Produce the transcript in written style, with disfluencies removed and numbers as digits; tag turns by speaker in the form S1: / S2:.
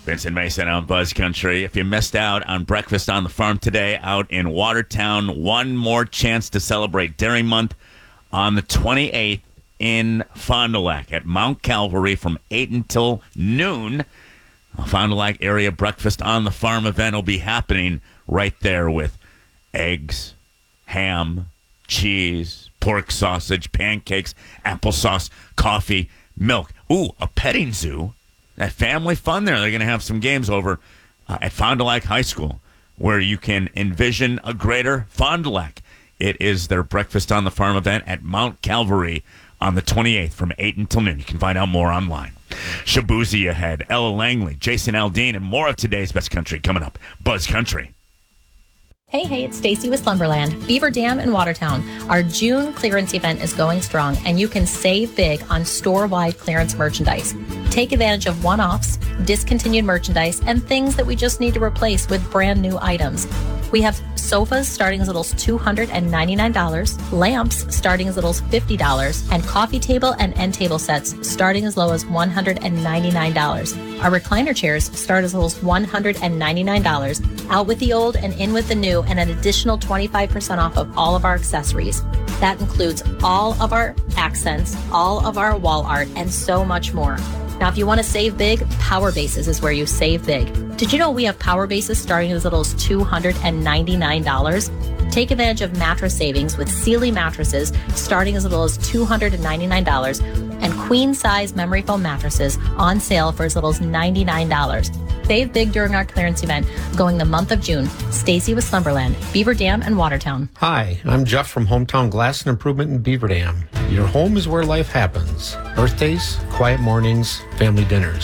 S1: Vincent Mason on Buzz Country. If you missed out on Breakfast on the Farm today out in Watertown, one more chance to celebrate Dairy Month on the 28th in Fond du Lac at Mount Calvary from 8 until noon. A Fond du Lac area Breakfast on the Farm event will be happening right there with eggs, ham, cheese, pork sausage, pancakes, applesauce, coffee, milk. Ooh, a petting zoo. That family fun there. They're going to have some games over at Fond du Lac High School where you can envision a greater Fond du Lac. It is their Breakfast on the Farm event at Mount Calvary on the 28th from 8 until noon. You can find out more online. Shabuzi ahead, Ella Langley, Jason Aldean, and more of today's Best Country coming up. Buzz Country.
S2: Hey, it's Stacy with Slumberland, Beaver Dam in Watertown. Our June clearance event is going strong, and you can save big on store-wide clearance merchandise. Take advantage of one-offs, discontinued merchandise, and things that we just need to replace with brand new items. We have sofas starting as little as $299, lamps starting as little as $50, and coffee table and end table sets starting as low as $199. Our recliner chairs start as little as $199, out with the old and in with the new, and an additional 25% off of all of our accessories. That includes all of our accents, all of our wall art, and so much more. Now, if you want to save big, Power Bases is where you save big. Did you know we have Power Bases starting as little as $299? Take advantage of mattress savings with Sealy mattresses starting as little as $299 and queen-size memory foam mattresses on sale for as little as $99. Save big during our clearance event going the month of June. Stacy with Slumberland, Beaver Dam, and Watertown.
S3: Hi, I'm Jeff from Hometown Glass and Improvement in Beaver Dam. Your home is where life happens. Birthdays, quiet mornings, family dinners.